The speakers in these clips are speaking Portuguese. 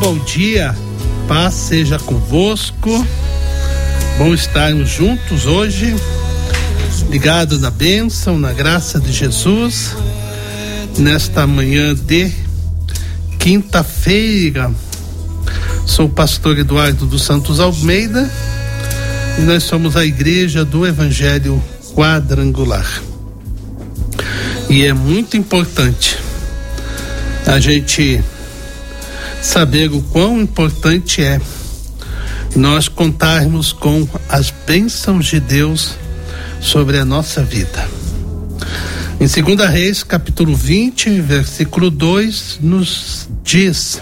bom dia, paz seja convosco, bom estarmos juntos hoje, ligados na bênção, na graça de Jesus, nesta manhã de quinta-feira. Sou o pastor Eduardo dos Santos Almeida e nós somos a Igreja do Evangelho Quadrangular. E é muito importante a gente saber o quão importante é nós contarmos com as bênçãos de Deus sobre a nossa vida. Em 2 Reis, capítulo 20, versículo 2, nos diz: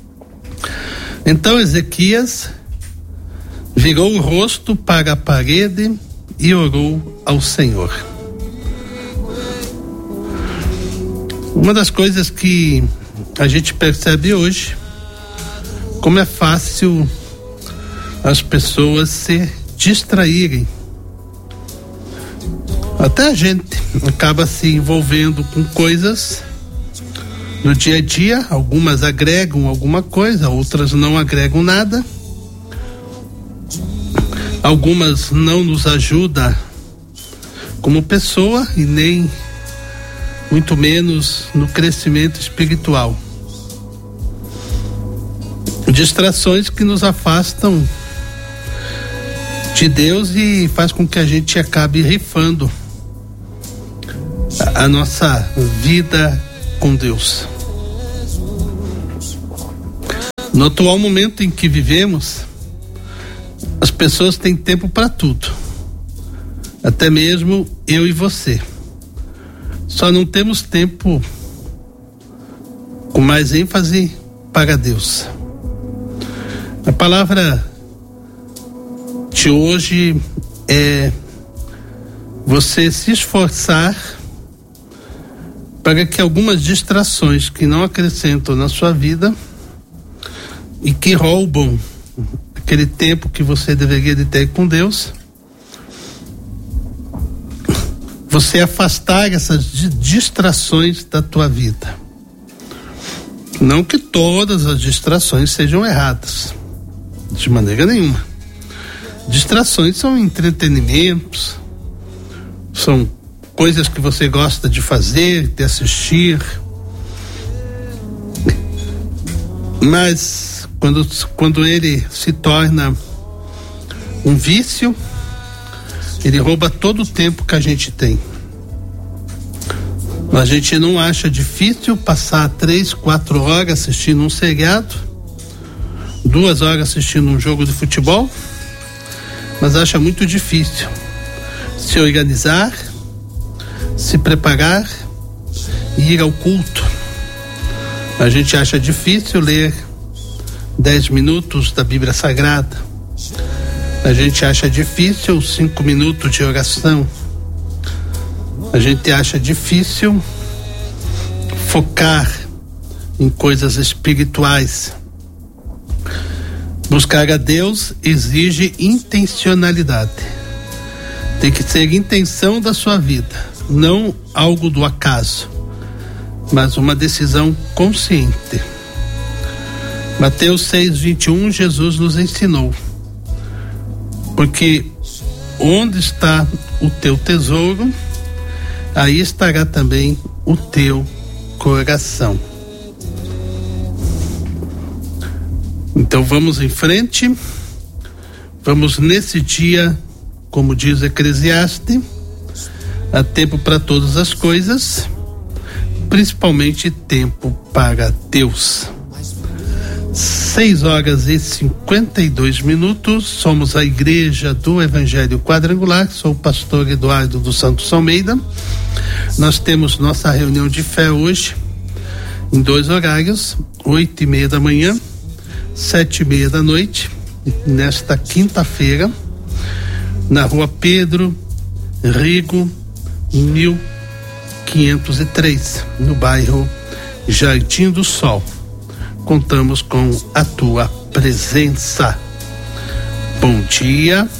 Então Ezequias virou o rosto para a parede e orou ao Senhor. Uma das coisas que a gente percebe hoje, como é fácil as pessoas se distraírem. Até a gente acaba se envolvendo com coisas no dia a dia, algumas agregam alguma coisa, outras não agregam nada. Algumas não nos ajudam como pessoa e nem muito menos no crescimento espiritual. Distrações que nos afastam de Deus e faz com que a gente acabe rifando a nossa vida com Deus. No atual momento em que vivemos, as pessoas têm tempo para tudo, até mesmo eu e você. Só não temos tempo com mais ênfase para Deus. A palavra de hoje é você se esforçar para que algumas distrações que não acrescentam na sua vida e que roubam aquele tempo que você deveria de ter com Deus, você afastar essas distrações da tua vida. Não que todas as distrações sejam erradas, de maneira nenhuma. Distrações são entretenimentos, são coisas que você gosta de fazer, de assistir. Mas quando ele se torna um vício, ele rouba todo o tempo que a gente tem. A gente não acha difícil passar 3-4 horas assistindo um seriado, 2 horas assistindo um jogo de futebol, mas acha muito difícil se organizar, se preparar e ir ao culto. A gente acha difícil ler 10 minutos da Bíblia Sagrada. A gente acha difícil 5 minutos de oração. A gente acha difícil focar em coisas espirituais. Buscar a Deus exige intencionalidade. Tem que ser intenção da sua vida, não algo do acaso, mas uma decisão consciente. Mateus 6:21, Jesus nos ensinou: porque onde está o teu tesouro, aí estará também o teu coração. Então vamos em frente, vamos nesse dia, como diz Eclesiastes, há tempo para todas as coisas, principalmente tempo para Deus. 6h52, somos a Igreja do Evangelho Quadrangular, sou o pastor Eduardo dos Santos Almeida. Nós temos nossa reunião de fé hoje, em 2 horários, 8h30 da manhã, 7h30 da noite, nesta quinta-feira, na rua Pedro Rigo, 1503, no bairro Jardim do Sol. Contamos com a tua presença. Bom dia,